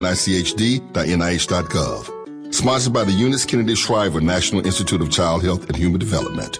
ICHD.nih.gov. Sponsored by the Eunice Kennedy Shriver National Institute of Child Health and Human Development.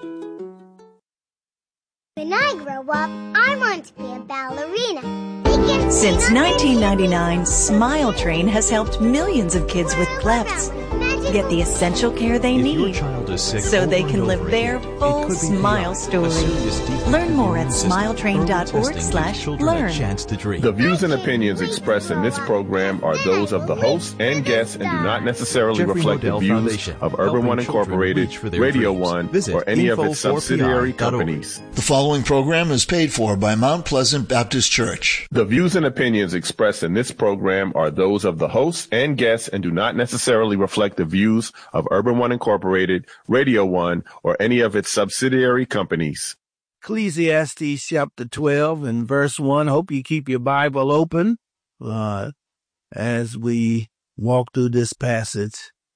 When I grow up, I want to be a ballerina. Since 1999, Smile Train has helped millions of kids with clefts get the essential care they need so they can live their full smile story. Learn more at smiletrain.org/learn. The views and opinions expressed in this program are those of the host and guests and do not necessarily reflect the views of Urban One Incorporated, Radio One, or any of its subsidiary companies. The following program is paid for by Mount Pleasant Baptist Church. The views and opinions expressed in this program are those of the host and guests and do not necessarily reflect the views of Urban One Incorporated, Radio One, or any of its subsidiary companies. Ecclesiastes chapter 12 and verse 1. Hope you keep your Bible open as we walk through this passage.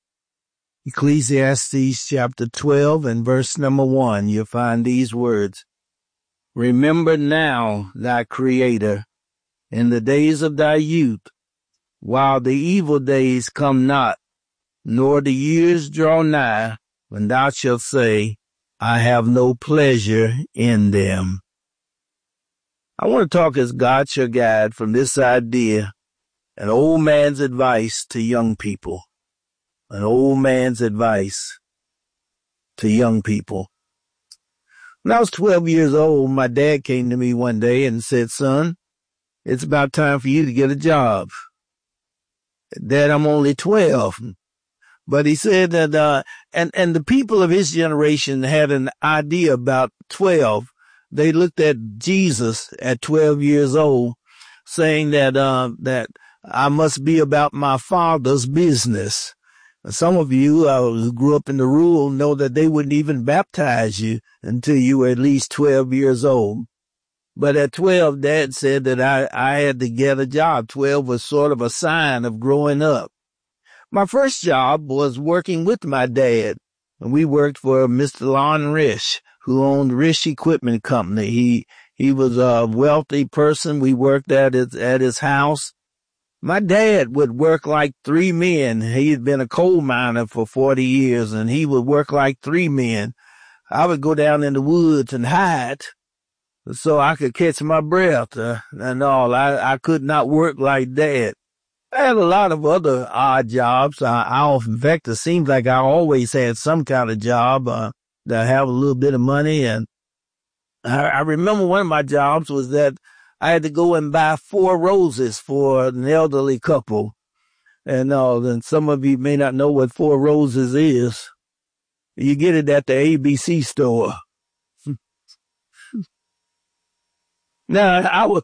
Ecclesiastes chapter 12 and verse number 1. You'll find these words. Remember now thy Creator in the days of thy youth, while the evil days come not, nor the years draw nigh, when thou shalt say, I have no pleasure in them. I want to talk as God shall guide from this idea, an old man's advice to young people. An old man's advice to young people. When I was 12 years old, my dad came to me one day and said, son, it's about time for you to get a job. Dad, I'm only 12. But he said that, and the people of his generation had an idea about 12. They looked at Jesus at 12 years old, saying that I must be about my father's business. Some of you who grew up in the rural know that they wouldn't even baptize you until you were at least 12 years old. But at 12, Dad said that I had to get a job. 12 was sort of a sign of growing up. My first job was working with my dad, and we worked for Mr. Lon Risch, who owned Risch Equipment Company. He was a wealthy person. We worked at his house. My dad would work like three men. He had been a coal miner for 40 years, and he would work like three men. I would go down in the woods and hide so I could catch my breath and all. I could not work like Dad. I had a lot of other odd jobs. In fact, it seems like I always had some kind of job to have a little bit of money. And I remember one of my jobs was that I had to go and buy 4 roses for an elderly couple. And some of you may not know what 4 roses is. You get it at the ABC store. Now,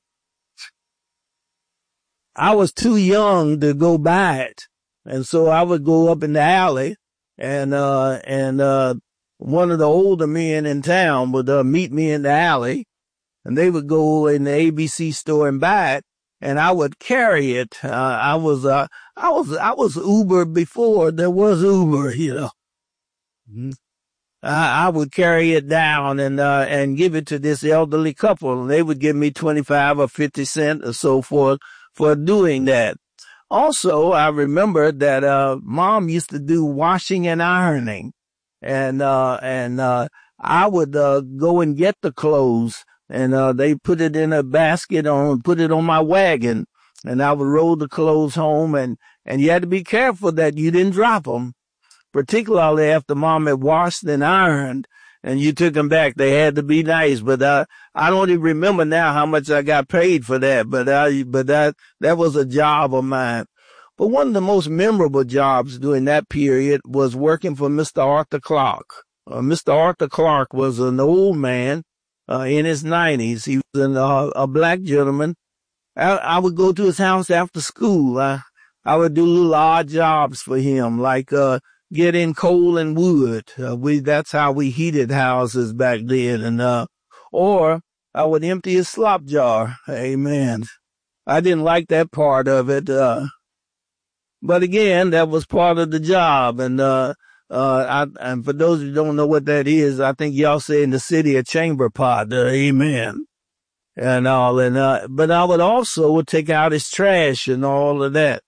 I was too young to go buy it. And so I would go up in the alley and one of the older men in town would meet me in the alley, and they would go in the ABC store and buy it, and I would carry it. I was Uber before there was Uber, you know. Mm-hmm. I would carry it down and give it to this elderly couple, and they would give me 25 or 50 cents or so for doing that. Also, I remember that Mom used to do washing and ironing, and I would go and get the clothes, and they put it in a basket put it on my wagon, and I would roll the clothes home, and you had to be careful that you didn't drop them, particularly after Mom had washed and ironed, and you took them back. They had to be nice, but I don't even remember now how much I got paid for that, but that was a job of mine. But one of the most memorable jobs during that period was working for Mr. Arthur Clark. Mr. Arthur Clark was an old man in his 90s. He was a black gentleman. I would go to his house after school. I would do little odd jobs for him, like get in coal and wood. That's how we heated houses back then. And or I would empty his slop jar. Amen. I didn't like that part of it. But again, that was part of the job. And and for those who don't know what that is, I think y'all say in the city a chamber pot. Amen. And all. And but I would also take out his trash and all of that.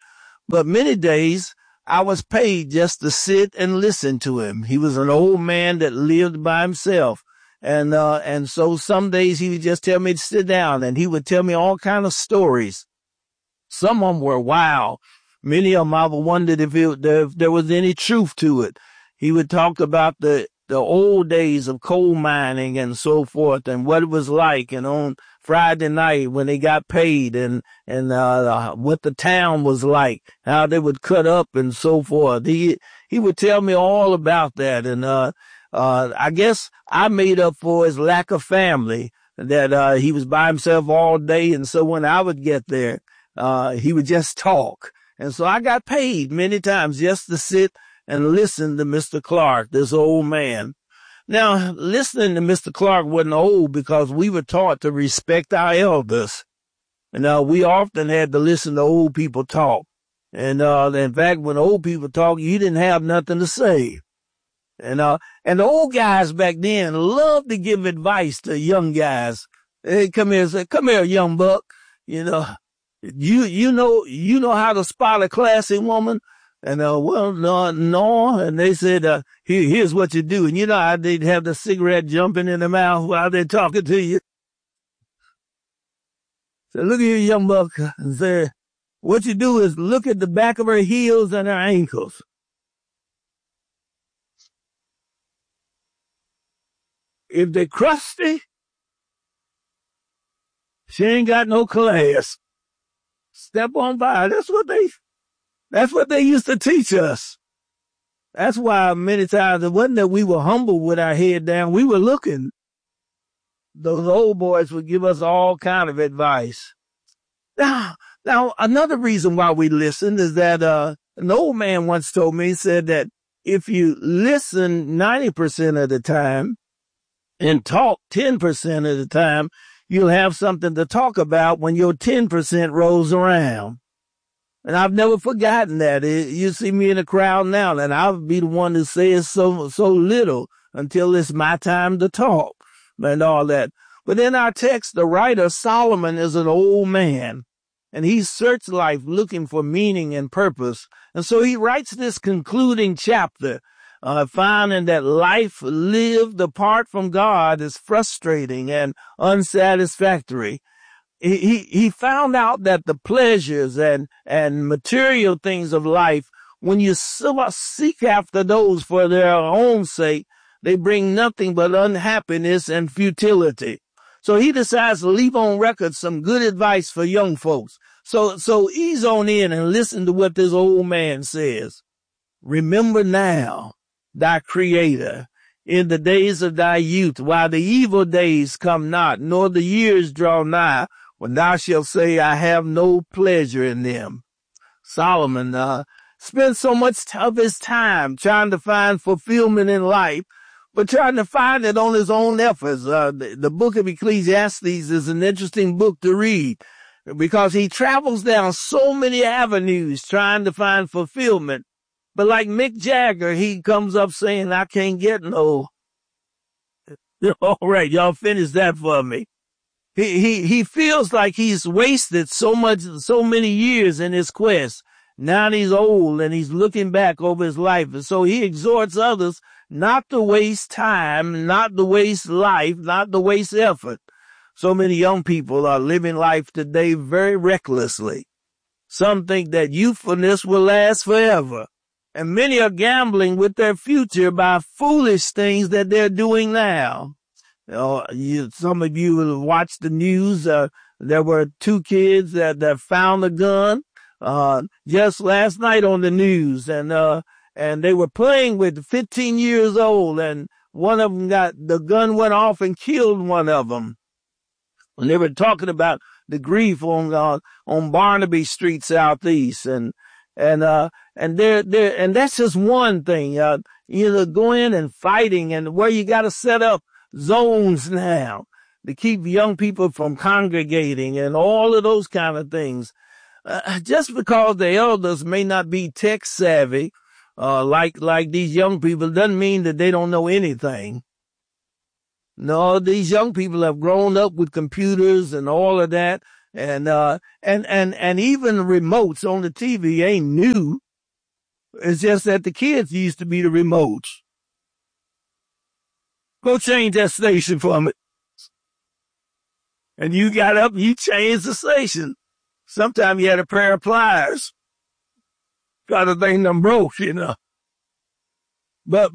But many days I was paid just to sit and listen to him. He was an old man that lived by himself. And so some days he would just tell me to sit down, and he would tell me all kind of stories. Some of them were wild. Many of them I wondered if there was any truth to it. He would talk about the old days of coal mining and so forth, and what it was like, and on Friday night when they got paid, and what the town was like, how they would cut up and so forth. He would tell me all about that, and I guess I made up for his lack of family, that he was by himself all day, and so when I would get there, he would just talk. And so I got paid many times just to sit and listen to Mr. Clark, this old man. Now, listening to Mr. Clark wasn't old because we were taught to respect our elders. And we often had to listen to old people talk. And in fact, when old people talk, you didn't have nothing to say. And the old guys back then loved to give advice to young guys. Hey, come here, young buck. You know how to spot a classy woman? And, well, no. And they said, here's what you do. And you know how they'd have the cigarette jumping in their mouth while they're talking to you. So look at your young buck and say, what you do is look at the back of her heels and her ankles. If they're crusty, she ain't got no class. Step on by. That's what they used to teach us. That's why many times it wasn't that we were humble with our head down. We were looking. Those old boys would give us all kind of advice. Now, another reason why we listen is that an old man once told me, he said that if you listen 90% of the time and talk 10% of the time, you'll have something to talk about when your 10% rolls around. And I've never forgotten that. You see me in a crowd now, and I'll be the one that says so little until it's my time to talk and all that. But in our text, the writer Solomon is an old man, and he searched life looking for meaning and purpose. And so he writes this concluding chapter, finding that life lived apart from God is frustrating and unsatisfactory. He found out that the pleasures and material things of life, when you seek after those for their own sake, they bring nothing but unhappiness and futility. So he decides to leave on record some good advice for young folks. So ease on in and listen to what this old man says. Remember now thy Creator in the days of thy youth, while the evil days come not, nor the years draw nigh, when thou shalt say, I have no pleasure in them. Solomon spent so much of his time trying to find fulfillment in life, but trying to find it on his own efforts. The book of Ecclesiastes is an interesting book to read because he travels down so many avenues trying to find fulfillment. But like Mick Jagger, he comes up saying, I can't get no. All right, y'all finish that for me. He feels like he's wasted so many years in his quest. Now he's old and he's looking back over his life. And so he exhorts others not to waste time, not to waste life, not to waste effort. So many young people are living life today very recklessly. Some think that youthfulness will last forever. And many are gambling with their future by foolish things that they're doing now. Some of you will watch the news. There were 2 kids that found a gun just last night on the news, and they were playing with 15 years old, and one of them the gun went off and killed one of them. And they were talking about the grief on Barnaby Street Southeast, and that's just one thing. Going and fighting, and where you got to set up zones now to keep young people from congregating and all of those kind of things. Just because the elders may not be tech savvy, like these young people, doesn't mean that they don't know anything. No, these young people have grown up with computers and all of that. And even remotes on the TV ain't new. It's just that the kids used to be the remotes. Go change that station for me. And you got up and you changed the station. Sometimes you had a pair of pliers. Got a thing that broke, you know. But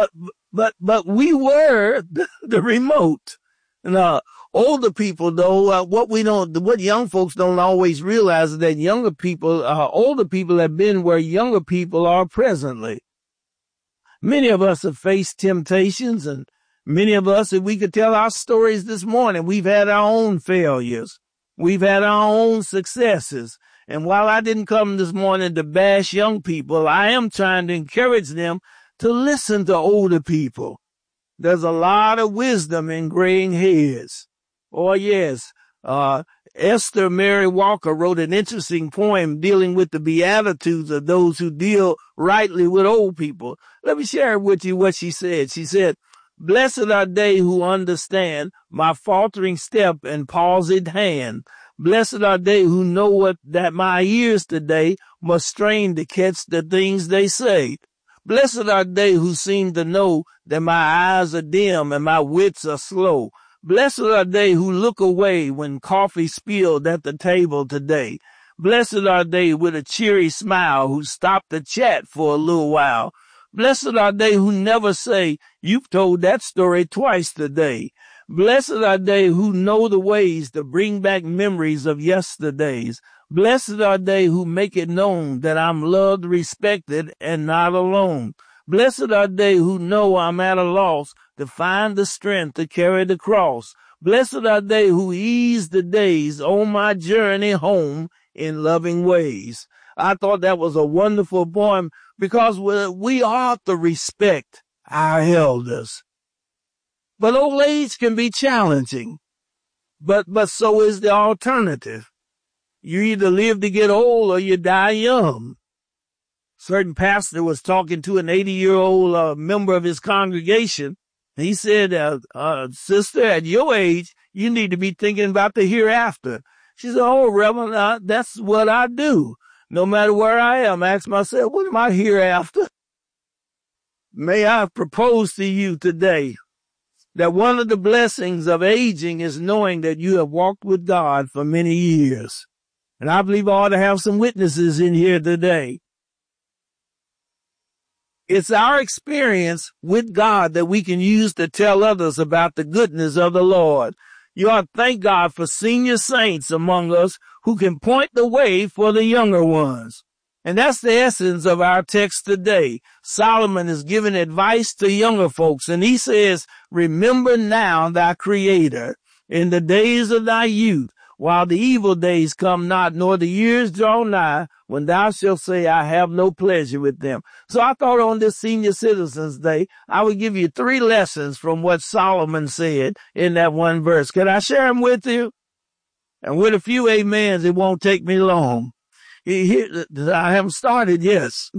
we were the remote. And older people, though, what young folks don't always realize is that older people have been where younger people are presently. Many of us have faced temptations, and many of us, if we could tell our stories this morning, we've had our own failures. We've had our own successes. And while I didn't come this morning to bash young people, I am trying to encourage them to listen to older people. There's a lot of wisdom in graying hairs. Oh, yes. Esther Mary Walker wrote an interesting poem dealing with the beatitudes of those who deal rightly with old people. Let me share with you what she said. She said, "Blessed are they who understand my faltering step and palsied hand. Blessed are they who know that my ears today must strain to catch the things they say. Blessed are they who seem to know that my eyes are dim and my wits are slow. Blessed are they who look away when coffee spilled at the table today. Blessed are they with a cheery smile who stop to chat for a little while. Blessed are they who never say, 'You've told that story twice today.' Blessed are they who know the ways to bring back memories of yesterdays. Blessed are they who make it known that I'm loved, respected, and not alone. Blessed are they who know I'm at a loss to find the strength to carry the cross. Blessed are they who ease the days on my journey home in loving ways." I thought that was a wonderful poem because we ought to respect our elders. But old age can be challenging. But so is the alternative. You either live to get old or you die young. Certain pastor was talking to an 80-year-old member of his congregation. He said, "Sister, at your age, you need to be thinking about the hereafter." She said, "Oh, Reverend, that's what I do. No matter where I am, I ask myself, what am I hereafter?" May I propose to you today that one of the blessings of aging is knowing that you have walked with God for many years. And I believe I ought to have some witnesses in here today. It's our experience with God that we can use to tell others about the goodness of the Lord. You ought to thank God for senior saints among us who can point the way for the younger ones. And that's the essence of our text today. Solomon is giving advice to younger folks, and he says, "Remember now thy Creator in the days of thy youth, while the evil days come not, nor the years draw nigh, when thou shalt say, I have no pleasure with them." So I thought on this Senior Citizens Day, I would give you 3 lessons from what Solomon said in that one verse. Can I share them with you? And with a few amens, it won't take me long. I haven't started, yes.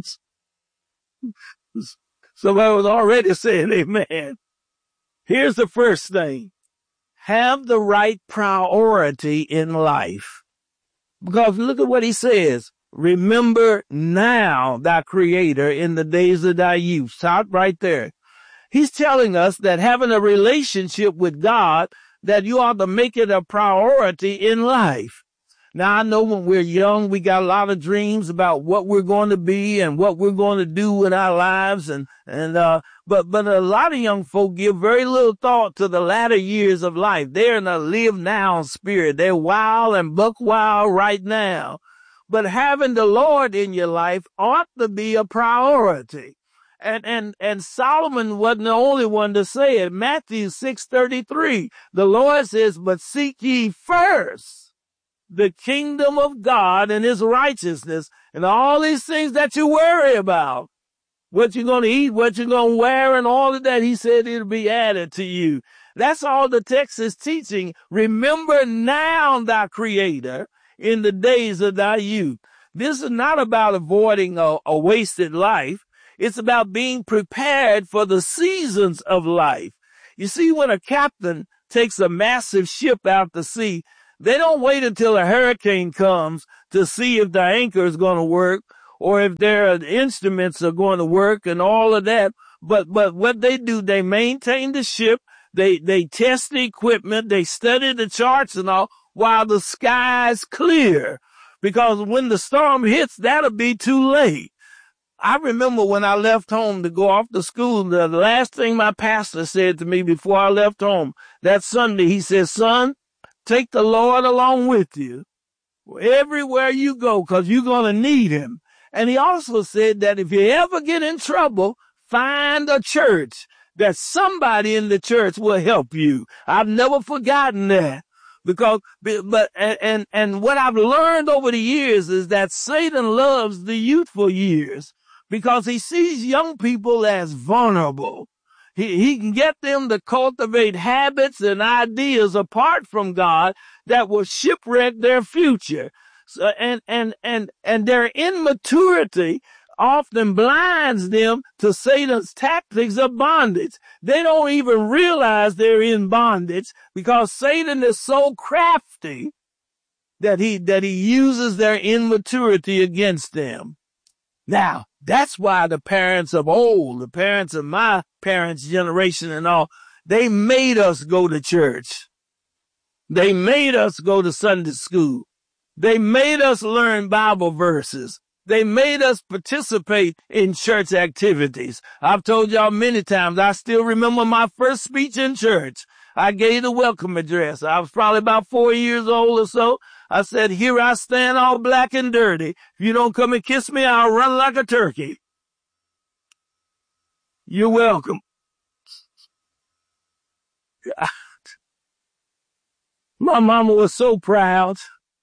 Somebody was already saying amen. Here's the first thing. Have the right priority in life. Because look at what he says. Remember now thy Creator in the days of thy youth. Stop right there. He's telling us that having a relationship with God, that you ought to make it a priority in life. Now, I know when we're young, we got a lot of dreams about what we're going to be and what we're going to do with our lives. But a lot of young folk give very little thought to the latter years of life. They're in a live now spirit. They're wild and buck wild right now. But having the Lord in your life ought to be a priority. And Solomon wasn't the only one to say it. Matthew 6:33, the Lord says, "But seek ye first the kingdom of God and his righteousness," and all these things that you worry about, what you're going to eat, what you're going to wear, and all of that, he said it'll be added to you. That's all the text is teaching. Remember now thy Creator in the days of thy youth. This is not about avoiding a wasted life. It's about being prepared for the seasons of life. You see, when a captain takes a massive ship out to sea, They don't wait until a hurricane comes to see if the anchor is going to work or if their instruments are going to work and all of that. But what they do, they maintain the ship. They test the equipment. They study the charts and all while the sky's clear. Because when the storm hits, that'll be too late. I remember when I left home to go off to school, the last thing my pastor said to me before I left home that Sunday, he said, son, take the Lord along with you everywhere you go because you're going to need him. And he also said that if you ever get in trouble, find a church, that somebody in the church will help you. I've never forgotten that. Because, and what I've learned over the years is that Satan loves the youthful years because he sees young people as vulnerable. He can get them to cultivate habits and ideas apart from God that will shipwreck their future. So, and their immaturity often blinds them to Satan's tactics of bondage. They don't even realize they're in bondage because Satan is so crafty that he uses their immaturity against them. Now, that's why the parents of old, the parents of my parents' generation and all, they made us go to church. They made us go to Sunday school. They made us learn Bible verses. They made us participate in church activities. I've told y'all many times, I still remember my first speech in church. I gave the welcome address. I was probably about 4 years old or so. I said, here I stand all black and dirty. If you don't come and kiss me, I'll run like a turkey. You're welcome. My mama was so proud.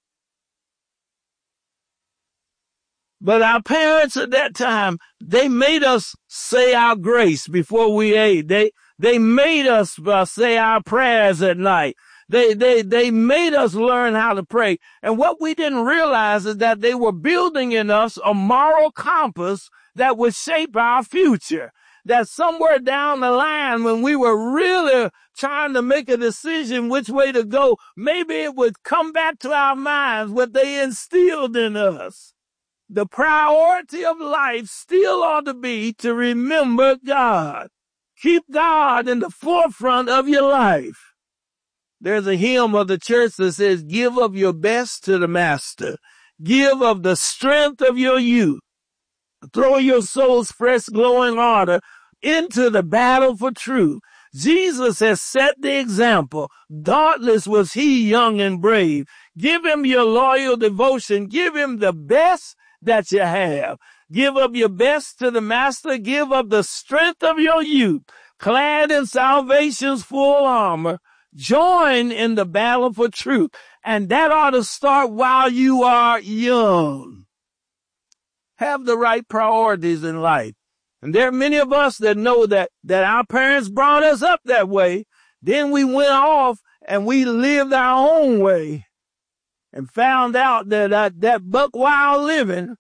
But our parents at that time, they made us say our grace before we ate. They made us say our prayers at night. They made us learn how to pray. And what we didn't realize is that they were building in us a moral compass that would shape our future. That somewhere down the line, when we were really trying to make a decision which way to go, maybe it would come back to our minds what they instilled in us. The priority of life still ought to be to remember God. Keep God in the forefront of your life. There's a hymn of the church that says, give of your best to the master. Give of the strength of your youth. Throw your soul's fresh glowing ardor into the battle for truth. Jesus has set the example. Dauntless was he, young and brave. Give him your loyal devotion. Give him the best that you have. Give up your best to the master. Give up the strength of your youth, clad in salvation's full armor. Join in the battle for truth. And that ought to start while you are young. Have the right priorities in life. And there are many of us that know that our parents brought us up that way. Then we went off and we lived our own way and found out that buck wild living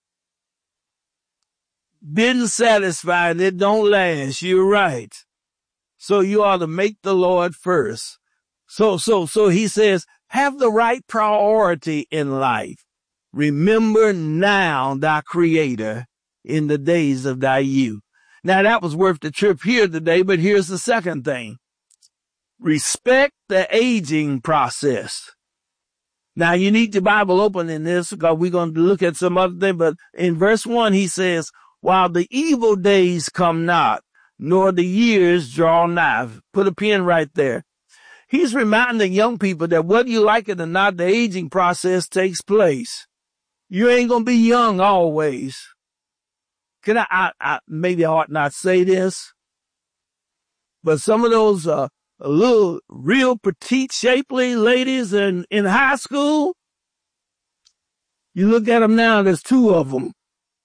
didn't satisfy and it don't last. You're right. So you ought to make the Lord first. So he says, have the right priority in life. Remember now thy Creator in the days of thy youth. Now that was worth the trip here today, but here's the second thing. Respect the aging process. Now you need your Bible open in this because we're going to look at some other thing, but in verse 1 he says, while the evil days come not, nor the years draw nigh. Put a pin right there. He's reminding young people that whether you like it or not, the aging process takes place. You ain't going to be young always. Can I maybe I ought not say this, but some of those little real petite, shapely ladies in high school, you look at them now, there's two of them.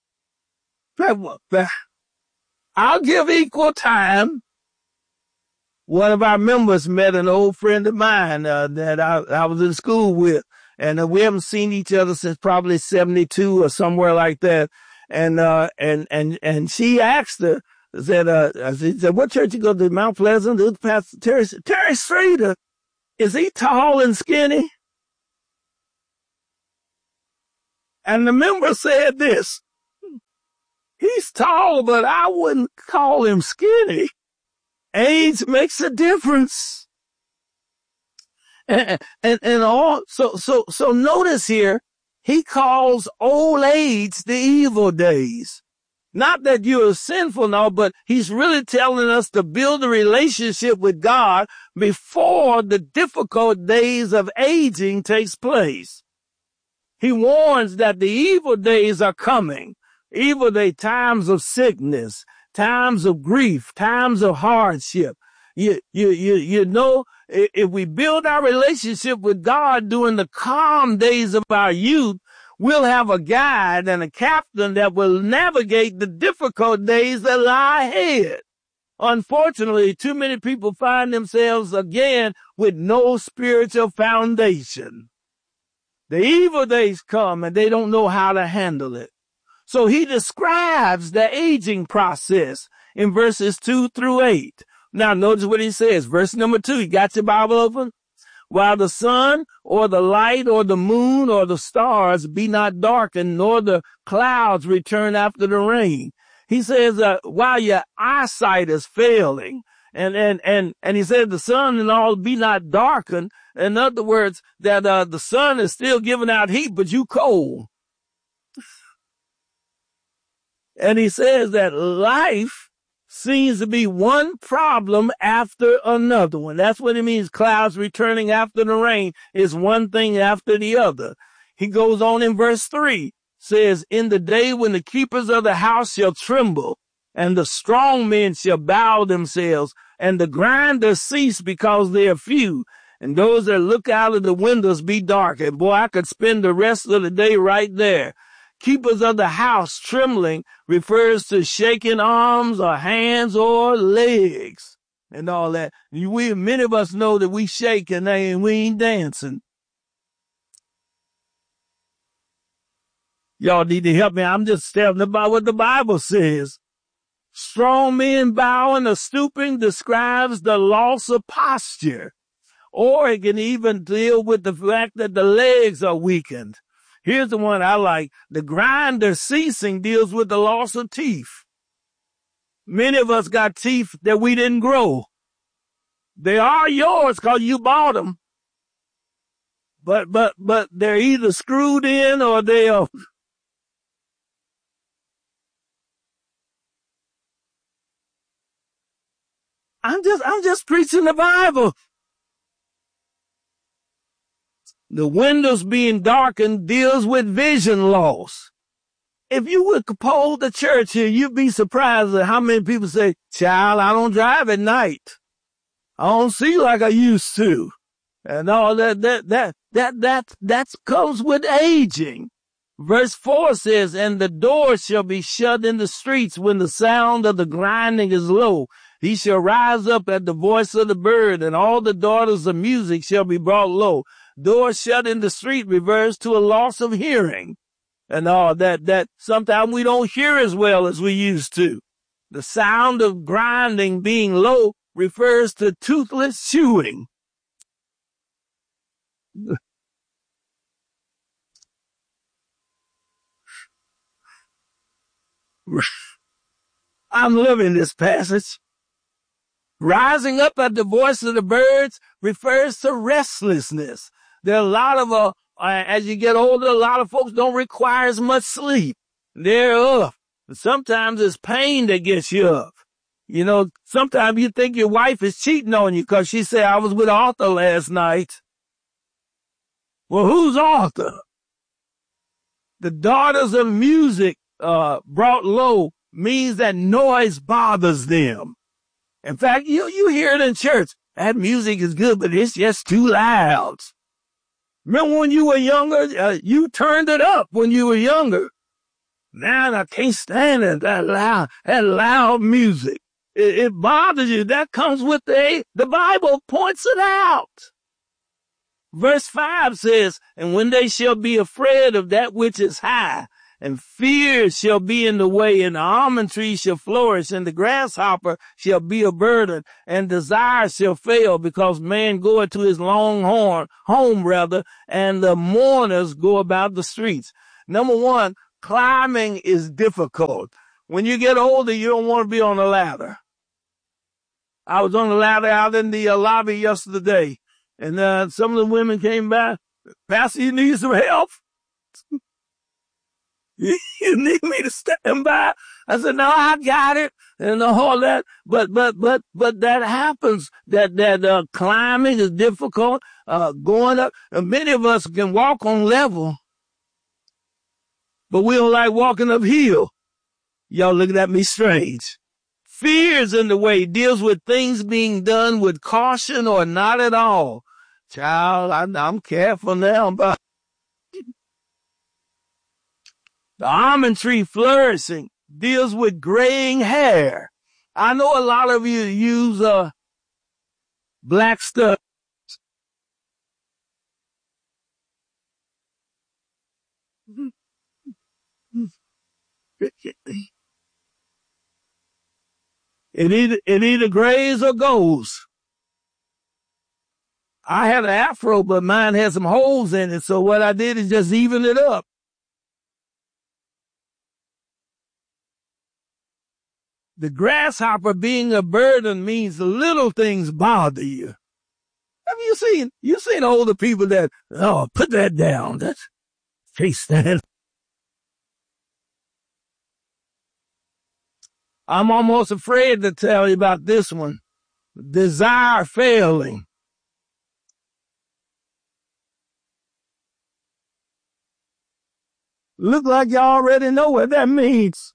I'll give equal time. One of our members met an old friend of mine that I was in school with, and we haven't seen each other since probably 1972 or somewhere like that. And she asked her, said, what church you go to? Mount Pleasant? Pastor Terry Strader. Is he tall and skinny? And the member said this, he's tall, but I wouldn't call him skinny. Age makes a difference. So notice here, he calls old age the evil days. Not that you're sinful, no, but he's really telling us to build a relationship with God before the difficult days of aging takes place. He warns that the evil days are coming. Evil day, times of sickness, times of grief, times of hardship. You know, if we build our relationship with God during the calm days of our youth, we'll have a guide and a captain that will navigate the difficult days that lie ahead. Unfortunately, too many people find themselves again with no spiritual foundation. The evil days come and they don't know how to handle it. So he describes the aging process in verses 2 through 8. Now notice what he says. Verse number 2, you got your Bible open? While the sun or the light or the moon or the stars be not darkened, nor the clouds return after the rain. He says, while your eyesight is failing, and he said the sun and all be not darkened. In other words, that the sun is still giving out heat, but you cold. And he says that life seems to be one problem after another one. That's what it means. Clouds returning after the rain is one thing after the other. He goes on in verse 3, says, in the day when the keepers of the house shall tremble, and the strong men shall bow themselves, and the grinders cease because they are few, and those that look out of the windows be dark. And boy, I could spend the rest of the day right there. Keepers of the house trembling refers to shaking arms or hands or legs and all that. Many of us know that we shake and we ain't dancing. Y'all need to help me. I'm just telling about what the Bible says. Strong men bowing or stooping describes the loss of posture. Or it can even deal with the fact that the legs are weakened. Here's the one I like. The grinder ceasing deals with the loss of teeth. Many of us got teeth that we didn't grow. They are yours because you bought them. But they're either screwed in or they are. I'm just preaching the Bible. The windows being darkened deals with vision loss. If you would poll the church here, you'd be surprised at how many people say, child, I don't drive at night. I don't see like I used to. And all that comes with aging. Verse 4 says, and the door shall be shut in the streets when the sound of the grinding is low. He shall rise up at the voice of the bird, and all the daughters of music shall be brought low. Door shut in the street refers to a loss of hearing and all that sometimes we don't hear as well as we used to. The sound of grinding being low refers to toothless chewing. I'm loving this passage. Rising up at the voice of the birds refers to restlessness. There are a lot of, as you get older, a lot of folks don't require as much sleep. They're up. Sometimes it's pain that gets you up. You know, sometimes you think your wife is cheating on you because she said, I was with Arthur last night. Well, who's Arthur? The daughters of music, brought low means that noise bothers them. In fact, you hear it in church. That music is good, but it's just too loud. Remember when you were younger, you turned it up when you were younger. Now I can't stand it, that loud music. It bothers you. That comes with the Bible points it out. Verse 5 says, and when they shall be afraid of that which is high, and fear shall be in the way, and the almond tree shall flourish, and the grasshopper shall be a burden, and desire shall fail, because man goeth to his home, and the mourners go about the streets. Number one, climbing is difficult. When you get older, you don't want to be on a ladder. I was on the ladder out in the lobby yesterday, and some of the women came by. Pastor, you need some help? You need me to stand by? I said, no, I got it. And all that. But that happens. That climbing is difficult, going up. And many of us can walk on level, but we don't like walking uphill. Y'all looking at me strange. Fear is in the way, deals with things being done with caution or not at all. Child, I'm careful now, but the almond tree flourishing deals with graying hair. I know a lot of you use black stuff. It either grays or goes. I had an afro, but mine had some holes in it, so what I did is just even it up. The grasshopper being a burden means little things bother you. Have you seen older people that, oh, put that down. That's face stand. I'm almost afraid to tell you about this one. Desire failing. Look like you already know what that means.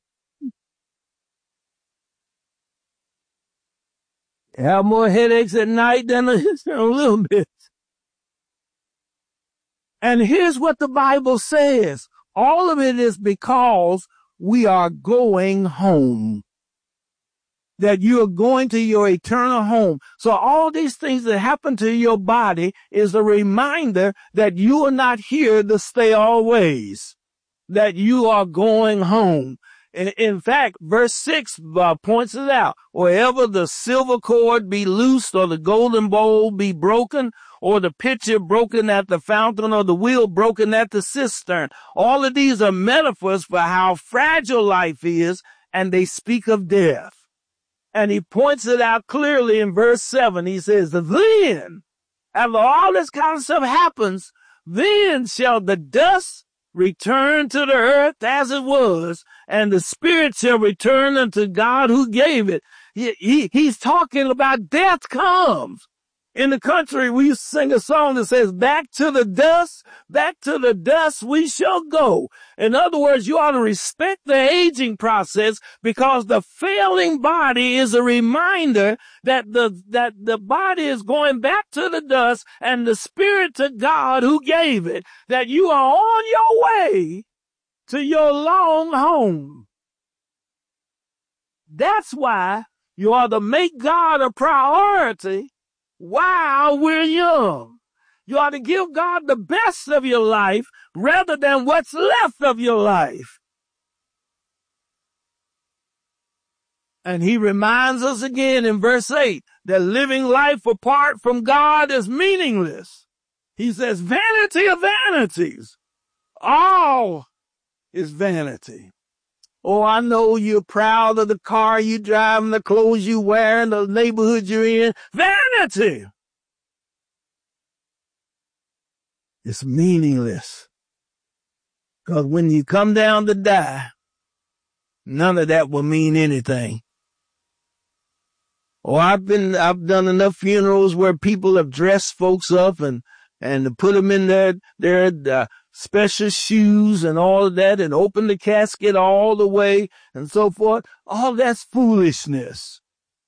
Have more headaches at night than a little bit. And here's what the Bible says. All of it is because we are going home. That you are going to your eternal home. So all these things that happen to your body is a reminder that you are not here to stay always. That you are going home. In fact, verse 6 points it out. Wherever the silver cord be loosed, or the golden bowl be broken, or the pitcher broken at the fountain, or the wheel broken at the cistern. All of these are metaphors for how fragile life is, and they speak of death. And he points it out clearly in verse 7. He says, then, after all this kind of stuff happens, then shall the dust return to the earth as it was, and the spirit shall return unto God who gave it. He's talking about death comes. In the country, we used to sing a song that says, back to the dust we shall go. In other words, you ought to respect the aging process, because the failing body is a reminder that the body is going back to the dust, and the spirit to God who gave it, that you are on your way to your long home. That's why you ought to make God a priority while we're young. You ought to give God the best of your life rather than what's left of your life. And he reminds us again in verse 8 that living life apart from God is meaningless. He says, vanity of vanities. All is vanity. Oh, I know you're proud of the car you drive and the clothes you wear and the neighborhood you're in. Vanity! It's meaningless. Because when you come down to die, none of that will mean anything. Oh, I've done enough funerals where people have dressed folks up and put them in their special shoes and all of that, and open the casket all the way and so forth. All that's foolishness.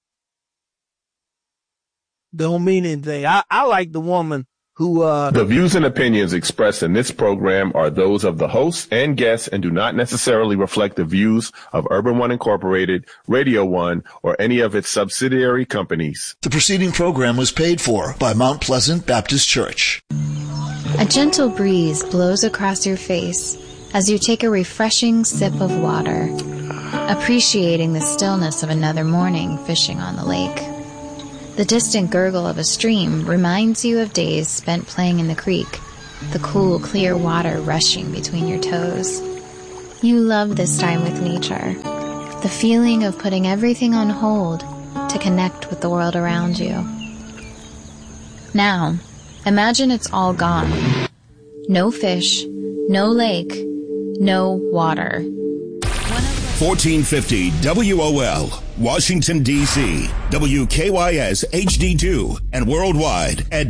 Don't mean anything. I like the woman who The views and opinions expressed in this program are those of the hosts and guests and do not necessarily reflect the views of Urban One Incorporated, Radio One, or any of its subsidiary companies. The preceding program was paid for by Mount Pleasant Baptist Church. A gentle breeze blows across your face as you take a refreshing sip of water, appreciating the stillness of another morning fishing on the lake. The distant gurgle of a stream reminds you of days spent playing in the creek, the cool, clear water rushing between your toes. You love this time with nature, the feeling of putting everything on hold to connect with the world around you. Now, imagine it's all gone. No fish, no lake, no water. 1450 WOL, Washington, D.C., WKYS HD2, and worldwide at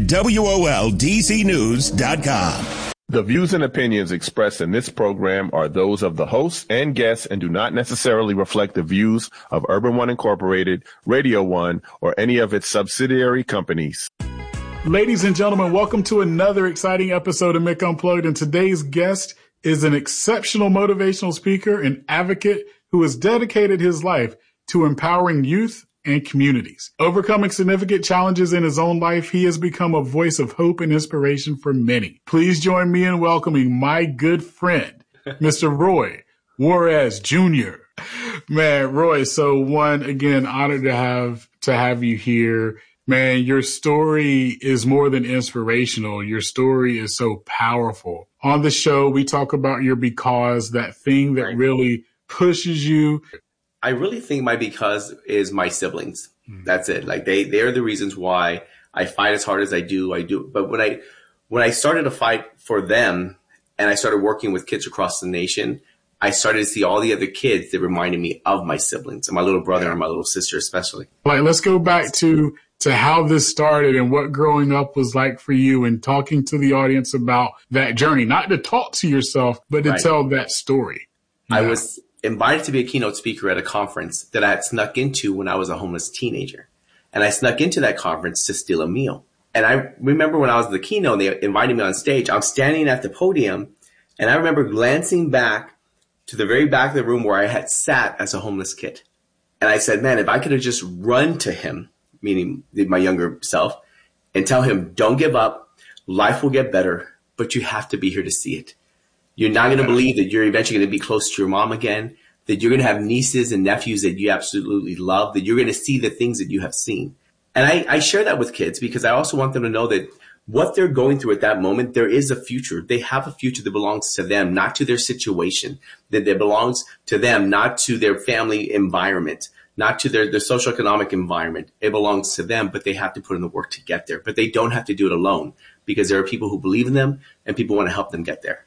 WOLDCnews.com. The views and opinions expressed in this program are those of the hosts and guests and do not necessarily reflect the views of Urban One Incorporated, Radio One, or any of its subsidiary companies. Ladies and gentlemen, welcome to another exciting episode of Mick Unplugged, and today's guest is an exceptional motivational speaker and advocate who has dedicated his life to empowering youth and communities. Overcoming significant challenges in his own life, he has become a voice of hope and inspiration for many. Please join me in welcoming my good friend, Mr. Roy Juarez Jr. Man, Roy, so again, honored to have you here. Man, your story is more than inspirational. Your story is so powerful. On the show, we talk about your because, that thing that really pushes you. I really think my because is my siblings. That's it. Like they're the reasons why I fight as hard as I do. But when I started to fight for them and I started working with kids across the nation, I started to see all the other kids that reminded me of my siblings and my little brother and my little sister especially. Like, let's go back to how this started and what growing up was like for you, and talking to the audience about that journey, not to talk to yourself, but to tell that story. I was invited to be a keynote speaker at a conference that I had snuck into when I was a homeless teenager. And I snuck into that conference to steal a meal. And I remember when I was the keynote, they invited me on stage. I'm standing at the podium, and I remember glancing back to the very back of the room where I had sat as a homeless kid. And I said, man, if I could have just run to him, meaning my younger self, and tell him, don't give up, life will get better, but you have to be here to see it. You're not going to believe that you're eventually going to be close to your mom again, that you're going to have nieces and nephews that you absolutely love, that you're going to see the things that you have seen. And I share that with kids because I also want them to know that what they're going through at that moment, there is a future. They have a future that belongs to them, not to their situation, that belongs to them, not to their family environment, not to their socioeconomic environment. It belongs to them, but they have to put in the work to get there. But they don't have to do it alone because there are people who believe in them and people want to help them get there.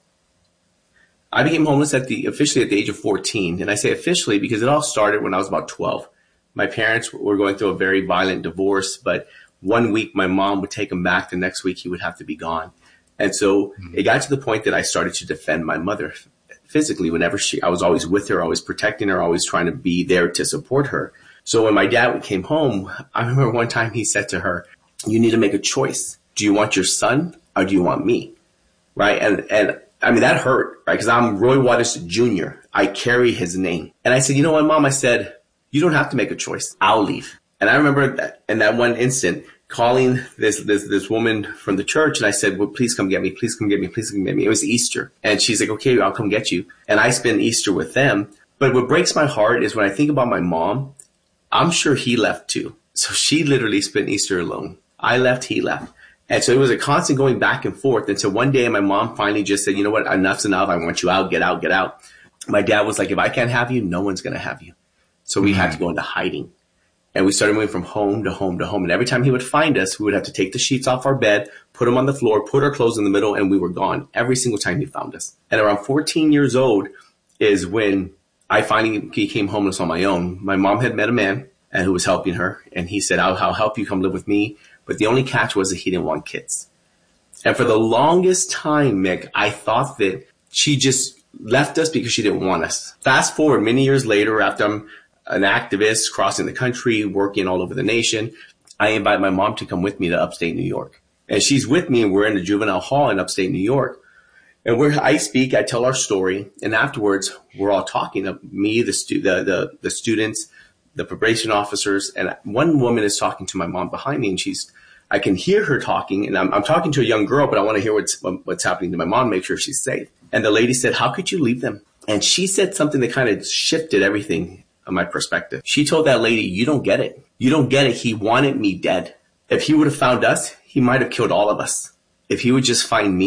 I became homeless officially at the age of 14. And I say officially because it all started when I was about 12. My parents were going through a very violent divorce, but one week my mom would take him back. The next week he would have to be gone. And so it got to the point that I started to defend my mother physically whenever I was always with her, always protecting her, always trying to be there to support her. So when my dad came home, I remember one time he said to her, you need to make a choice. Do you want your son or do you want me? Right. And I mean, that hurt, right? Because I'm Roy Juarez Jr. I carry his name. And I said, you know what, Mom? I said, you don't have to make a choice. I'll leave. And I remember that in that one instant calling this woman from the church. And I said, well, please come get me. Please come get me. Please come get me. It was Easter. And she's like, okay, I'll come get you. And I spent Easter with them. But what breaks my heart is when I think about my mom, I'm sure he left too. So she literally spent Easter alone. I left, he left. And so it was a constant going back and forth. And so one day my mom finally just said, you know what, enough's enough. I want you out, get out, get out. My dad was like, if I can't have you, no one's going to have you. So we had to go into hiding. And we started moving from home to home to home. And every time he would find us, we would have to take the sheets off our bed, put them on the floor, put our clothes in the middle, and we were gone every single time he found us. And around 14 years old is when I finally became homeless on my own. My mom had met a man and who was helping her. And he said, I'll help you come live with me. But the only catch was that he didn't want kids. And for the longest time, Mick, I thought that she just left us because she didn't want us. Fast forward many years later, after I'm an activist crossing the country, working all over the nation, I invite my mom to come with me to upstate New York. And she's with me, and we're in the juvenile hall in upstate New York. And I speak, I tell our story, and afterwards we're all talking, me, the students, the probation officers, and one woman is talking to my mom behind me, and I can hear her talking, and I'm talking to a young girl, but I want to hear what's happening to my mom, make sure she's safe. And the lady said, how could you leave them? And she said something that kind of shifted everything on my perspective. She told that lady, you don't get it. You don't get it. He wanted me dead. If he would have found us, he might have killed all of us. If he would just find me,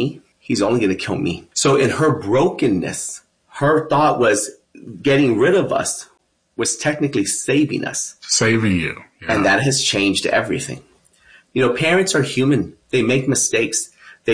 he's only going to kill me. So in her brokenness, her thought was getting rid of us was technically saving us. Saving you. Yeah. And that has changed everything. You know, parents are human. They make mistakes.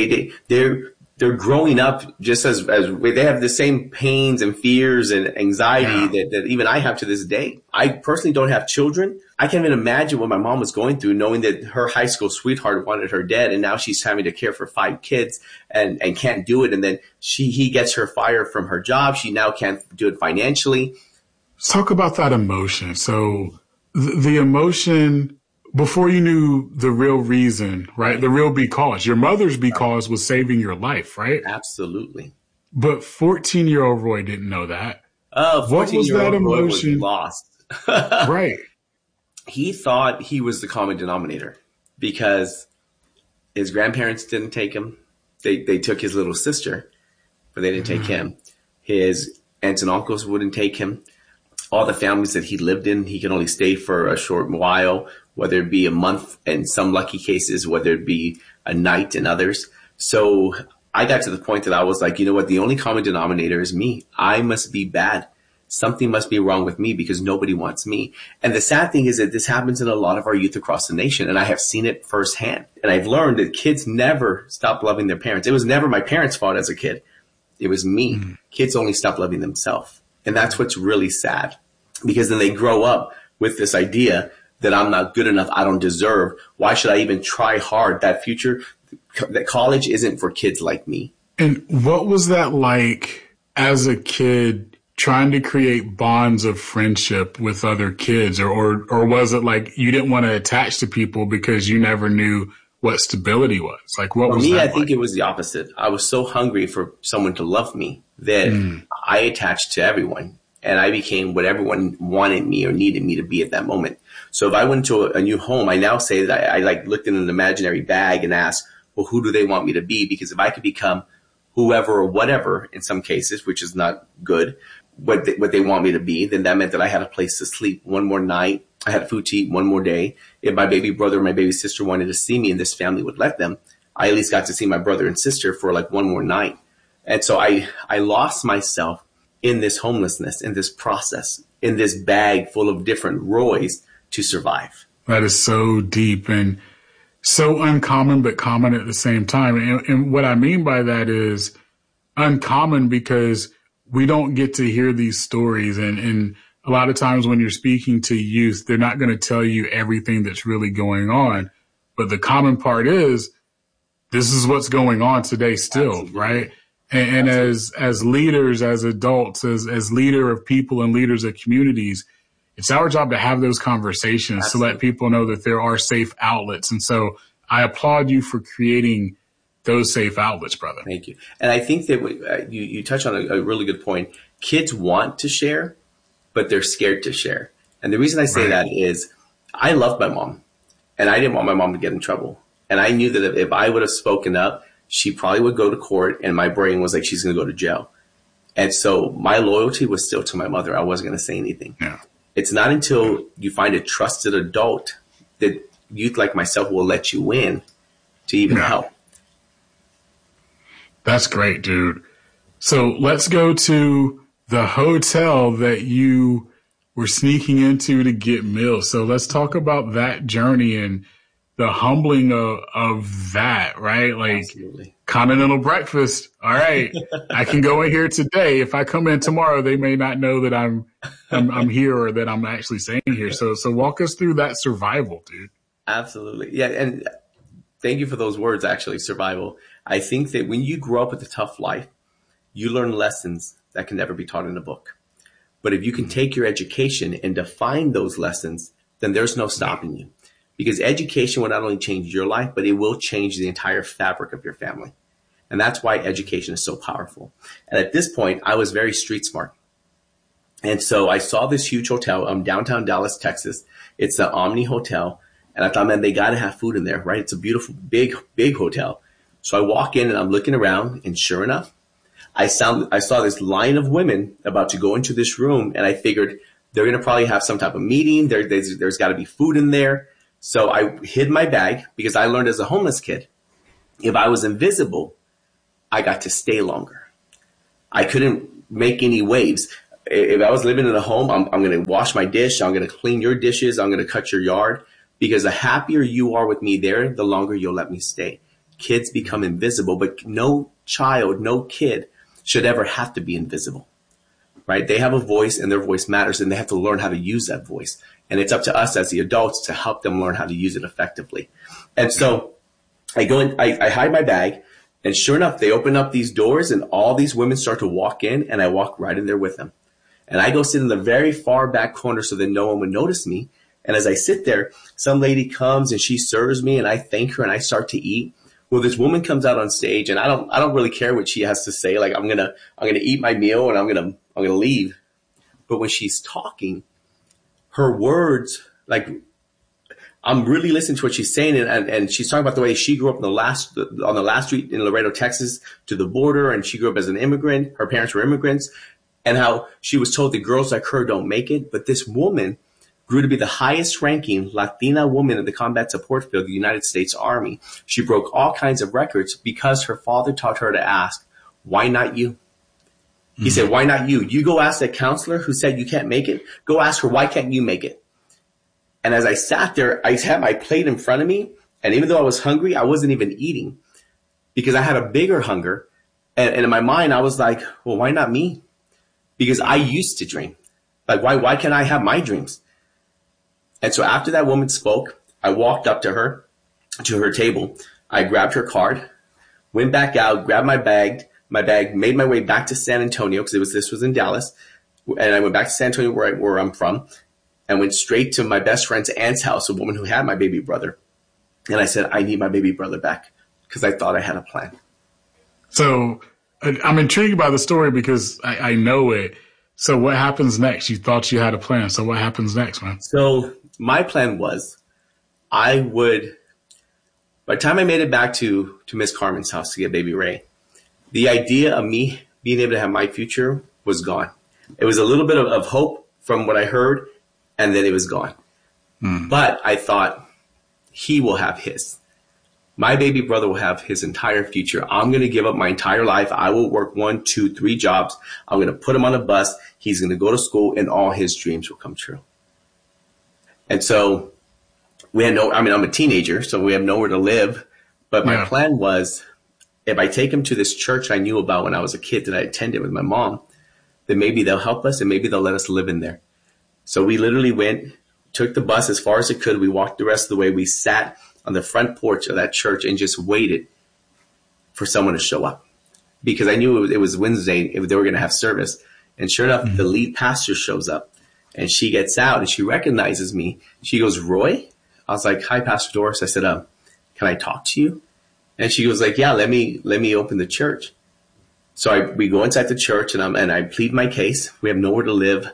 They're growing up just as they have the same pains and fears and anxiety that even I have to this day. I personally don't have children. I can't even imagine what my mom was going through, knowing that her high school sweetheart wanted her dead, and now she's having to care for 5 kids and can't do it. And then he gets her fired from her job. She now can't do it financially. Let's talk about that emotion. So the emotion before you knew the real reason, right? The real because. Your mother's because was saving your life, right? Absolutely. But 14-year-old Roy didn't know that. What was that emotion? Roy was lost. Right. He thought he was the common denominator because his grandparents didn't take him. They took his little sister, but they didn't take him. His aunts and uncles wouldn't take him. All the families that he lived in, he could only stay for a short while, whether it be a month in some lucky cases, whether it be a night in others. So I got to the point that I was like, you know what? The only common denominator is me. I must be bad. Something must be wrong with me because nobody wants me. And the sad thing is that this happens in a lot of our youth across the nation. And I have seen it firsthand. And I've learned that kids never stop loving their parents. It was never my parents' fault as a kid. It was me. Kids only stop loving themselves. And that's what's really sad, because then they grow up with this idea that I'm not good enough. I don't deserve. Why should I even try hard? That college isn't for kids like me. And what was that like as a kid, trying to create bonds of friendship with other kids? Or was it like you didn't want to attach to people because you never knew what stability was? Like, what was that? For me, I think it was the opposite. I was so hungry for someone to love me that I attached to everyone, and I became what everyone wanted me or needed me to be at that moment. So if I went to a new home, I now say that I like looked in an imaginary bag and asked, well, who do they want me to be? Because if I could become whoever or whatever in some cases, which is not good, what they want me to be, then that meant that I had a place to sleep one more night. I had food to eat one more day. If my baby brother or my baby sister wanted to see me and this family would let them, I at least got to see my brother and sister for like one more night. And so I lost myself in this homelessness, in this process, in this bag full of different Roys to survive. That is so deep and so uncommon, but common at the same time. And what I mean by that is uncommon because we don't get to hear these stories. And a lot of times when you're speaking to youth, they're not going to tell you everything that's really going on. But the common part is this is what's going on today still, Absolutely. Right? And as leaders, as adults, as leader of people and leaders of communities, it's our job to have those conversations Absolutely. To let people know that there are safe outlets. And so I applaud you for creating those safe outlets, brother. Thank you. And I think that you touch on a really good point. Kids want to share, but they're scared to share. And the reason I say that is I loved my mom, and I didn't want my mom to get in trouble. And I knew that if I would have spoken up, she probably would go to court, and my brain was like, she's going to go to jail. And so my loyalty was still to my mother. I wasn't going to say anything. Yeah. It's not until you find a trusted adult that youth like myself will let you in to even help. That's great, dude. So let's go to the hotel that you were sneaking into to get meals. So let's talk about that journey and the humbling of that, right? Like Absolutely. Continental breakfast. All right. I can go in here today. If I come in tomorrow, they may not know that I'm here or that I'm actually staying here. So walk us through that survival, dude. Absolutely. Yeah. And thank you for those words, actually, survival. I think that when you grow up with a tough life, you learn lessons that can never be taught in a book. But if you can take your education and define those lessons, then there's no stopping you. Because education will not only change your life, but it will change the entire fabric of your family. And that's why education is so powerful. And at this point, I was very street smart. And so I saw this huge hotel downtown Dallas, Texas. It's the Omni Hotel. And I thought, man, they got to have food in there, right? It's a beautiful, big hotel. So I walk in and I'm looking around, and sure enough, I saw this line of women about to go into this room, and I figured they're going to probably have some type of meeting. There's got to be food in there. So I hid my bag because I learned as a homeless kid, if I was invisible, I got to stay longer. I couldn't make any waves. If I was living in a home, I'm going to wash my dish. I'm going to clean your dishes. I'm going to cut your yard, because the happier you are with me there, the longer you'll let me stay. Kids become invisible, but no child, no kid should ever have to be invisible, right? They have a voice, and their voice matters, and they have to learn how to use that voice. And it's up to us as the adults to help them learn how to use it effectively. And so I go in, I hide my bag, and sure enough, they open up these doors, and all these women start to walk in, and I walk right in there with them. And I go sit in the very far back corner so that no one would notice me. And as I sit there, some lady comes and she serves me, and I thank her, and I start to eat. Well, this woman comes out on stage, and I don't really care what she has to say. Like, I'm gonna eat my meal, and I'm gonna leave. But when she's talking, her words, like, I'm really listening to what she's saying, and she's talking about the way she grew up on the last street in Laredo, Texas, to the border, and she grew up as an immigrant. Her parents were immigrants, and how she was told that girls like her don't make it. But this woman grew to be the highest ranking Latina woman in the combat support field of the United States Army. She broke all kinds of records because her father taught her to ask, why not you? He said, why not you? You go ask that counselor who said you can't make it. Go ask her, why can't you make it? And as I sat there, I had my plate in front of me. And even though I was hungry, I wasn't even eating because I had a bigger hunger. And in my mind, I was like, well, why not me? Because I used to dream. Like, why can't I have my dreams? And so after that woman spoke, I walked up to her table. I grabbed her card, went back out, grabbed my bag, made my way back to San Antonio because this was in Dallas. And I went back to San Antonio where I'm from, and went straight to my best friend's aunt's house, a woman who had my baby brother. And I said, I need my baby brother back because I thought I had a plan. So I'm intrigued by the story because I know it. So what happens next? You thought you had a plan. So what happens next, man? So my plan was by the time I made it back to Miss Carmen's house to get baby Ray, the idea of me being able to have my future was gone. It was a little bit of hope from what I heard, and then it was gone. But I thought he will have his. My baby brother will have his entire future. I'm going to give up my entire life. I will work 1, 2, 3 jobs. I'm going to put him on a bus. He's going to go to school, and all his dreams will come true. And so I'm a teenager, so we have nowhere to live. But my plan was, if I take him to this church I knew about when I was a kid that I attended with my mom, then maybe they'll help us and maybe they'll let us live in there. So we literally went, took the bus as far as it could. We walked the rest of the way. We sat on the front porch of that church and just waited for someone to show up because I knew it was Wednesday if they were going to have service. And sure enough, the lead pastor shows up and she gets out and she recognizes me. She goes, Roy? I was like, hi, Pastor Doris. I said, can I talk to you? And she was like, yeah, let me open the church. So we go inside the church and I plead my case. We have nowhere to live.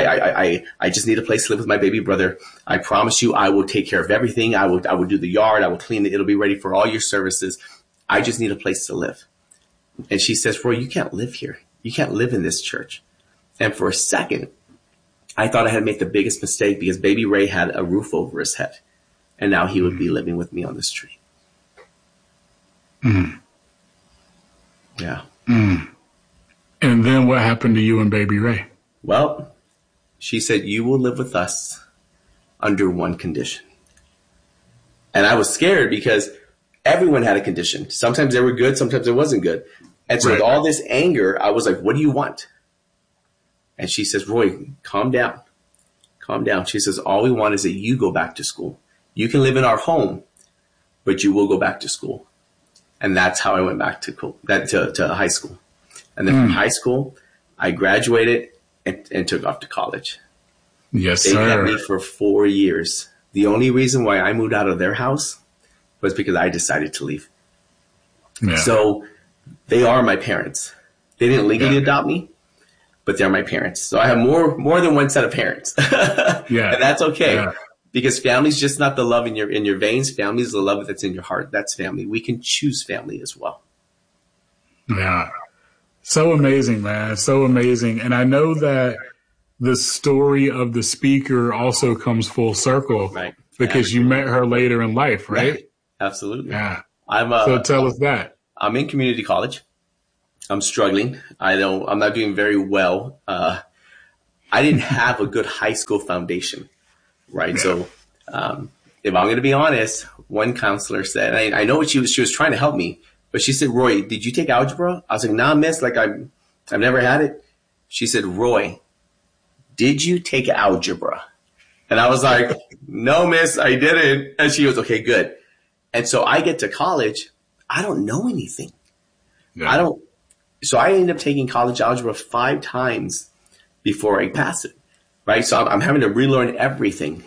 I just need a place to live with my baby brother. I promise you, I will take care of everything. I will do the yard. I will clean it. It'll be ready for all your services. I just need a place to live. And she says, Roy, you can't live here. You can't live in this church. And for a second, I thought I had made the biggest mistake because baby Ray had a roof over his head. And now he would be living with me on the street. Yeah. And then what happened to you and baby Ray? Well, she said, you will live with us under one condition. And I was scared because everyone had a condition. Sometimes they were good. Sometimes it wasn't good. And so with all this anger, I was like, what do you want? And she says, Roy, calm down. Calm down. She says, all we want is that you go back to school. You can live in our home, but you will go back to school. And that's how I went back to high school. And then from high school, I graduated and took off to college. Yes, sir. They kept me for 4 years. The only reason why I moved out of their house was because I decided to leave. Yeah. So they are my parents. They didn't legally adopt me, but they're my parents. So I have more than one set of parents. And that's okay. Yeah. Because family's just not the love in your veins. Family is the love that's in your heart. That's family. We can choose family as well. Yeah. So amazing, man. So amazing. And I know that the story of the speaker also comes full circle because you met her later in life, right? Yeah. Absolutely. Yeah. So tell us that. I'm in community college. I'm struggling. I'm not doing very well. I didn't have a good high school foundation, right? Yeah. So, if I'm going to be honest, one counselor said, I know what she was trying to help me, but she said, Roy, did you take algebra? I was like, nah, miss, like I've never had it. She said, Roy, did you take algebra? And I was like, no, miss, I didn't. And she goes, okay, good. And so I get to college. I don't know anything. Yeah. So I ended up taking college algebra 5 times before I pass it, right? So I'm having to relearn everything.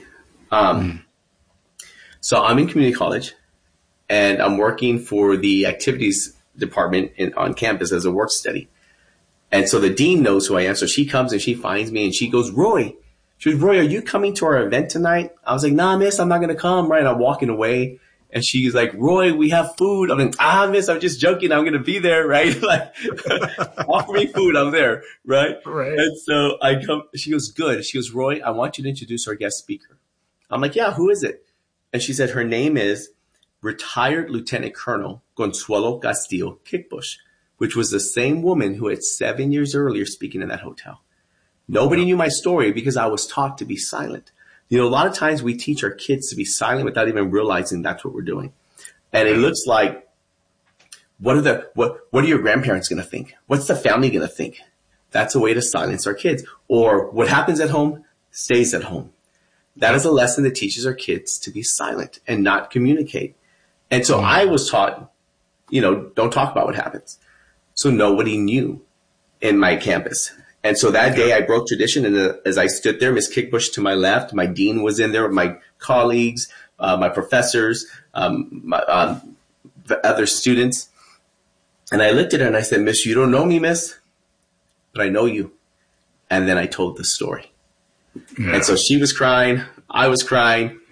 So I'm in community college, and I'm working for the activities department on campus as a work study. And so the dean knows who I am. So she comes and she finds me and she goes, Roy, are you coming to our event tonight? I was like, nah, miss, I'm not going to come. Right. I'm walking away. And she's like, Roy, we have food. I'm like, miss, I'm just joking. I'm going to be there. Right. Like, offer me food. I'm there. Right. Right. And so I come, she goes, good. She goes, Roy, I want you to introduce our guest speaker. I'm like, yeah, who is it? And she said, her name is retired Lieutenant Colonel Consuelo Castillo Kickbush, which was the same woman who had 7 years earlier speaking in that hotel. Nobody knew my story because I was taught to be silent. You know, a lot of times we teach our kids to be silent without even realizing that's what we're doing. And it looks like, what are your grandparents going to think? What's the family going to think? That's a way to silence our kids. Or what happens at home stays at home. That is a lesson that teaches our kids to be silent and not communicate. And so I was taught, don't talk about what happens. So nobody knew in my campus. And so that day I broke tradition. And as I stood there, Miss Kickbush to my left, my dean was in there with my colleagues, my professors, the other students. And I looked at her and I said, Miss, you don't know me, miss, but I know you. And then I told the story. Yeah. And so she was crying. I was crying.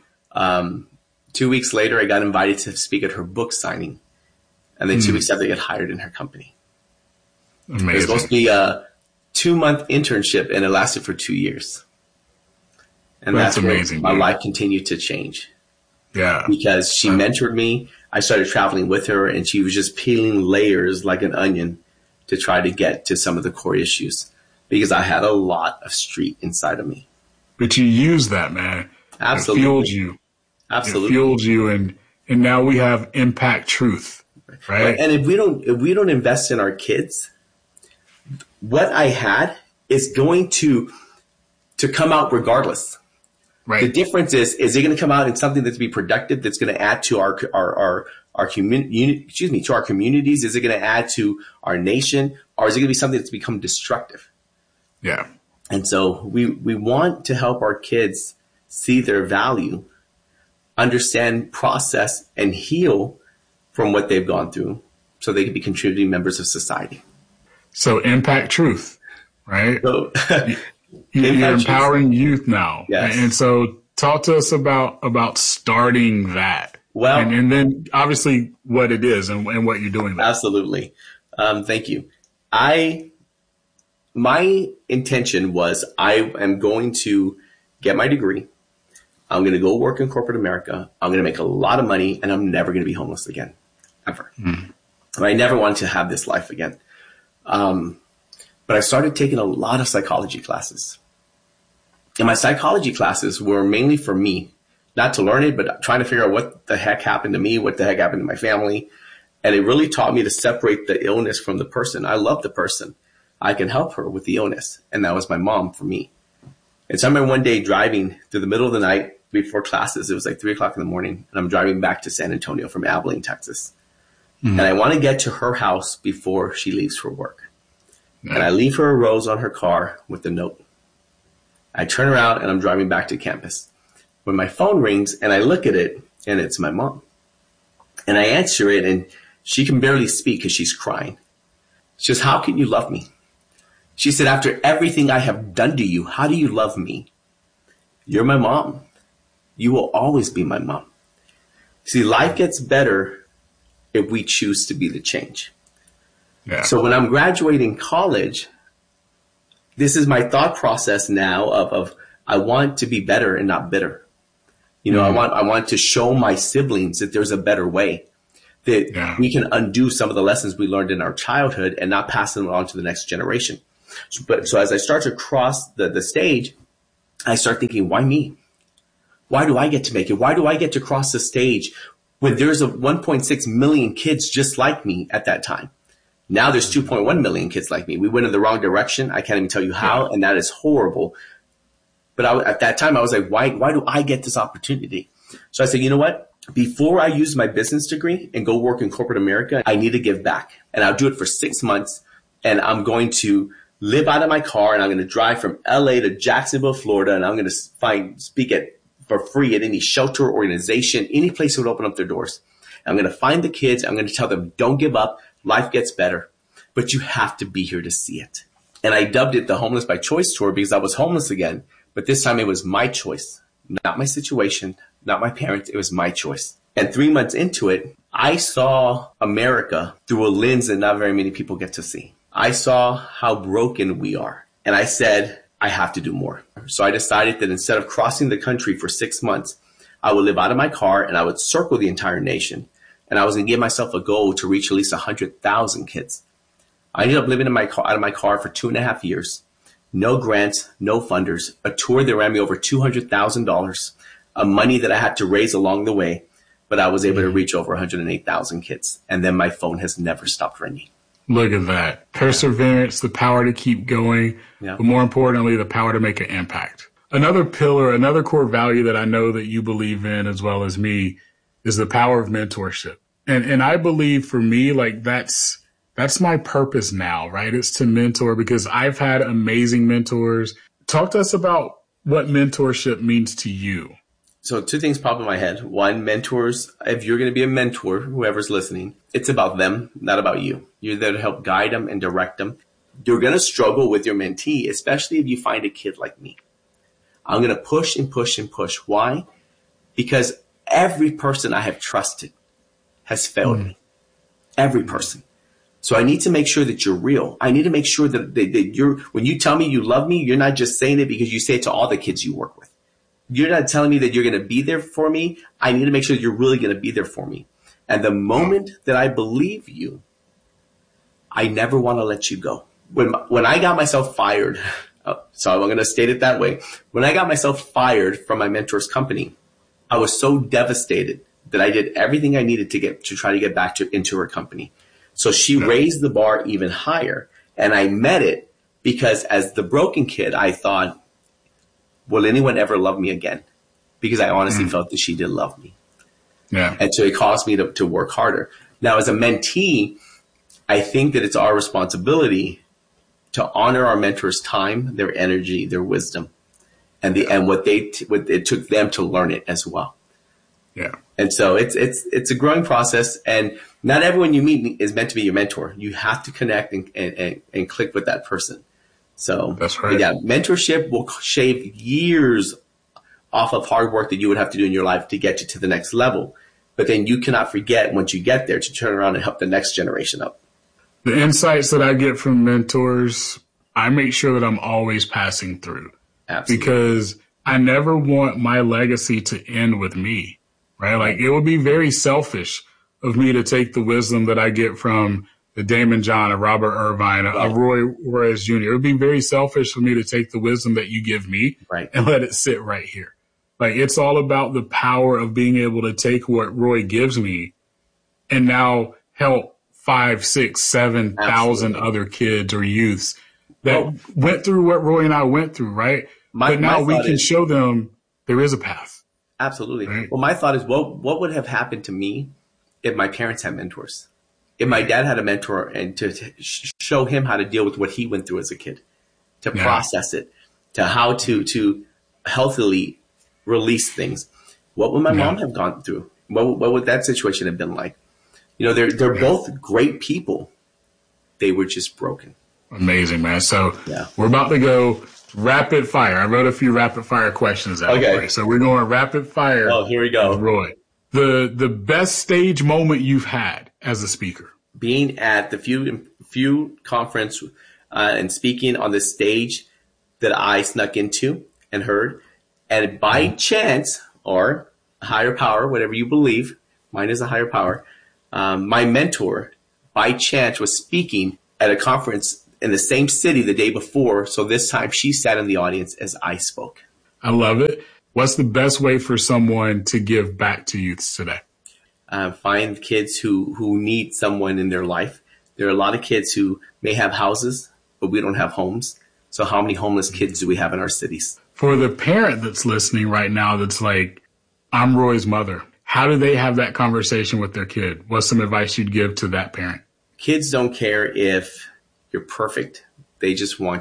2 weeks later, I got invited to speak at her book signing. And then 2 weeks after, I got hired in her company. Amazing. It was supposed to be a 2-month internship, and it lasted for 2 years. And that's amazing. My life continued to change. Yeah. Because she mentored me. I started traveling with her, and she was just peeling layers like an onion to try to get to some of the core issues, because I had a lot of street inside of me. But you used that, man. Absolutely. It fueled you. Absolutely. It fueled you, and now we have Impact Truth, right? And if we don't invest in our kids, what I had is going to come out regardless. Right. The difference is it going to come out in something that's be productive, that's going to add to our communities? Is it going to add to our nation, or is it going to be something that's become destructive? Yeah. And so we want to help our kids see their value, understand, process, and heal from what they've gone through so they can be contributing members of society. So Impact Truth, right? So, you're empowering youth now. Yes. And so talk to us about starting that. Well, and then obviously what it is and what you're doing there. Absolutely. Thank you. My intention was I am going to get my degree. I'm going to go work in corporate America. I'm going to make a lot of money, and I'm never going to be homeless again, ever. I never wanted to have this life again. But I started taking a lot of psychology classes. And my psychology classes were mainly for me, not to learn it, but trying to figure out what the heck happened to me, what the heck happened to my family. And it really taught me to separate the illness from the person. I love the person. I can help her with the illness. And that was my mom for me. And so I remember one day driving through the middle of the night before classes. It was like 3 o'clock in the morning. And I'm driving back to San Antonio from Abilene, Texas. And I want to get to her house before she leaves for work. And I leave her a rose on her car with a note. I turn around and I'm driving back to campus. When my phone rings and I look at it, and it's my mom. And I answer it, and she can barely speak because she's crying. She says, how can you love me? She said, after everything I have done to you, how do you love me? You're my mom. You will always be my mom. See, life gets better if we choose to be the change. Yeah. So when I'm graduating college, this is my thought process now of I want to be better and not bitter. I want to show my siblings that there's a better way. that we can undo some of the lessons we learned in our childhood and not pass them on to the next generation. So as I start to cross the stage, I start thinking, why me? Why do I get to make it? Why do I get to cross the stage when there's 1.6 million kids just like me at that time? Now there's 2.1 million kids like me. We went in the wrong direction. I can't even tell you how, and that is horrible. But at that time, I was like, why do I get this opportunity? So I said, you know what? Before I use my business degree and go work in corporate America, I need to give back. And I'll do it for 6 months. And I'm going to live out of my car, and I'm going to drive from LA to Jacksonville, Florida. And I'm going to speak for free at any shelter organization, any place that would open up their doors. I'm going to find the kids. I'm going to tell them, don't give up. Life gets better, but you have to be here to see it. And I dubbed it the Homeless by Choice Tour because I was homeless again. But this time it was my choice, not my situation, not my parents. It was my choice. And 3 months into it, I saw America through a lens that not very many people get to see. I saw how broken we are. And I said, I have to do more. So I decided that instead of crossing the country for 6 months, I would live out of my car and I would circle the entire nation. And I was going to give myself a goal to reach at least 100,000 kids. I ended up living out of my car for 2.5 years. No grants, no funders, a tour that ran me over $200,000, money that I had to raise along the way. But I was able to reach over 108,000 kids. And then my phone has never stopped ringing. Look at that. Perseverance, the power to keep going, but more importantly, the power to make an impact. Another pillar, another core value that I know that you believe in as well as me is the power of mentorship. And I believe for me, like that's my purpose now, right? It's to mentor because I've had amazing mentors. Talk to us about what mentorship means to you. So 2 things pop in my head. One, mentors, if you're going to be a mentor, whoever's listening, it's about them, not about you. You're there to help guide them and direct them. You're going to struggle with your mentee, especially if you find a kid like me. I'm going to push and push and push. Why? Because every person I have trusted has failed me. Every person. So I need to make sure that you're real. I need to make sure that you're, when you tell me you love me, you're not just saying it because you say it to all the kids you work with. You're not telling me that you're going to be there for me. I need to make sure that you're really going to be there for me. And the moment that I believe you, I never want to let you go. When I got myself fired, so I'm going to state it that way. When I got myself fired from my mentor's company, I was so devastated that I did everything I needed to try to get back into her company. So she raised the bar even higher. And I met it because as the broken kid, I thought, will anyone ever love me again? Because I honestly felt that she did love me. Yeah. And so it caused me to work harder. Now, as a mentee, I think that it's our responsibility to honor our mentors' time, their energy, their wisdom, and what it took them to learn it as well. Yeah. And so it's a growing process, and not everyone you meet is meant to be your mentor. You have to connect and click with that person. So that's right. Yeah, mentorship will shave years off of hard work that you would have to do in your life to get you to the next level. But then you cannot forget once you get there to turn around and help the next generation up. The insights that I get from mentors, I make sure that I'm always passing through. Absolutely. Because I never want my legacy to end with me, right? Like it would be very selfish of me to take the wisdom that I get from the Damon John, a Robert Irvine, a Roy Juarez Jr. It would be very selfish for me to take the wisdom that you give me and let it sit right here. Like it's all about the power of being able to take what Roy gives me and now help 5, 6, 7,000 other kids or youths that went through what Roy and I went through, right? But now we can show them there is a path. Absolutely. Right? Well, my thought is, what would have happened to me if my parents had mentors? If my dad had a mentor and to show him how to deal with what he went through as a kid, to process it, to how to healthily release things. What would my mom have gone through? What would that situation have been like? You know, they're both great people. They were just broken. Amazing, man. So we're about to go rapid fire. I wrote a few rapid fire questions out. Okay. So we're going rapid fire. Oh, here we go. Roy, the best stage moment you've had as a speaker? Being at the few conference and speaking on the stage that I snuck into and heard, and by chance or higher power, whatever you believe, mine is a higher power, My mentor, by chance, was speaking at a conference in the same city the day before. So this time she sat in the audience as I spoke. I love it. What's the best way for someone to give back to youths today? Find kids who need someone in their life. There are a lot of kids who may have houses, but we don't have homes. So how many homeless kids do we have in our cities? For the parent that's listening right now that's like, I'm Roy's mother, how do they have that conversation with their kid? What's some advice you'd give to that parent? Kids don't care if you're perfect. They just want